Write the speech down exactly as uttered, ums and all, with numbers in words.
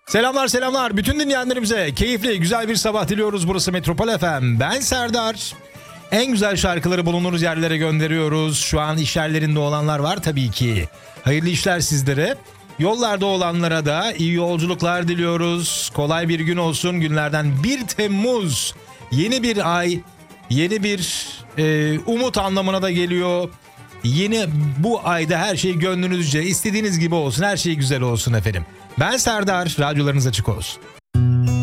Selamlar selamlar bütün dinleyenlerimize keyifli güzel bir sabah diliyoruz. Burası Metropol F M. Ben Serdar. En güzel şarkıları bulunduğunuz yerlere gönderiyoruz. Şu an iş yerlerinde olanlar var tabii ki. Hayırlı işler sizlere. Yollarda olanlara da iyi yolculuklar diliyoruz. Kolay bir gün olsun. Günlerden bir Temmuz. Yeni bir ay, yeni bir e, umut anlamına da geliyor. Yeni bu ayda her şey gönlünüzce, istediğiniz gibi olsun, her şey güzel olsun efendim. Ben Serdar, radyolarınız açık olsun.